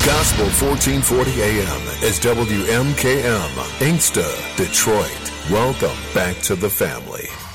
Gospel 1440 AM is WMKM, Inkster, Detroit. Welcome back to the family.